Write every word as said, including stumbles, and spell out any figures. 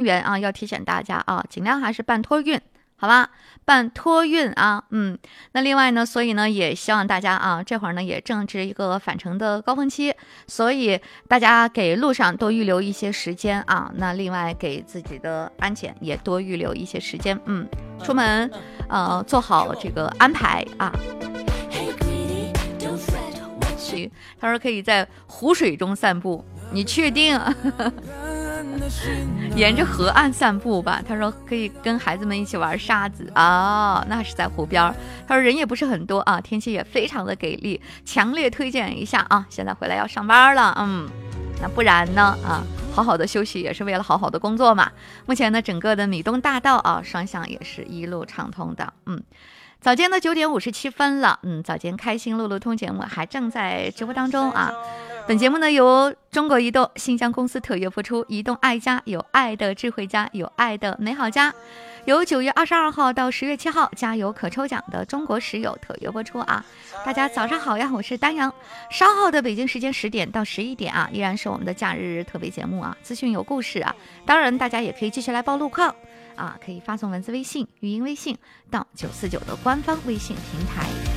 员啊，要提醒大家啊，尽量还是办托运。好吧，办托运啊，嗯，那另外呢，所以呢，也希望大家啊，这会儿呢也正值一个返程的高峰期，所以大家给路上多预留一些时间啊。那另外给自己的安检也多预留一些时间，嗯，出门呃做好这个安排啊。他说可以在湖水中散步，你确定？沿着河岸散步吧，他说可以跟孩子们一起玩沙子啊、哦，那是在湖边。他说人也不是很多啊，天气也非常的给力，强烈推荐一下啊！现在回来要上班了，嗯，那不然呢啊？好好的休息也是为了好好的工作嘛。目前呢，整个的米东大道啊，双向也是一路畅通的，嗯。早间的九点五十七分了，嗯，早间开心路路通节目还正在直播当中啊。本节目呢由中国移动新疆公司特约播出，移动爱家，有爱的智慧家，有爱的美好家。由九月二十二号到十月七号，加油可抽奖的中国石油特约播出啊！大家早上好呀，我是丹阳。稍后的北京时间十点到十一点啊，依然是我们的假日特别节目啊，资讯有故事啊。当然，大家也可以继续来报路况啊，可以发送文字微信、语音微信到九四九的官方微信平台。